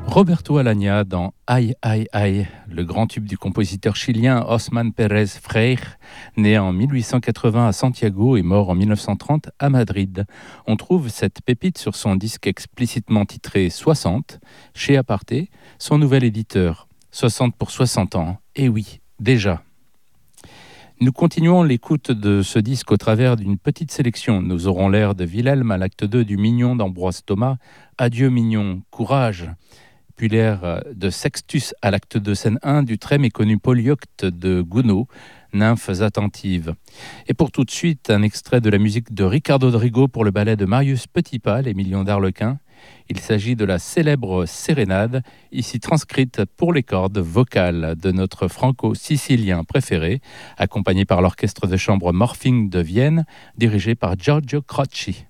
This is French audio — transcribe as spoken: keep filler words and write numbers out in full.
Roberto Alagna dans Ay Ay Ay, le grand tube du compositeur chilien Osman Pérez Freire, né en mille huit cent quatre-vingts à Santiago et mort en mille neuf cent trente à Madrid. On trouve cette pépite sur son disque explicitement titré soixante, chez Aparté, son nouvel éditeur. soixante pour soixante ans, et oui, déjà. Nous continuons l'écoute de ce disque au travers d'une petite sélection. Nous aurons l'air de Wilhelm à l'acte deux du Mignon d'Ambroise Thomas, Adieu Mignon, courage, puis l'air de Sextus à l'acte deux scène un du très méconnu Polyocte de Gounod, Nymphes attentives. Et pour tout de suite, un extrait de la musique de Ricardo Drigo pour le ballet de Marius Petipa, Les Millions d'Arlequin. Il s'agit de la célèbre sérénade, ici transcrite pour les cordes vocales de notre franco-sicilien préféré, accompagné par l'orchestre de chambre Morphing de Vienne, dirigé par Giorgio Crocci.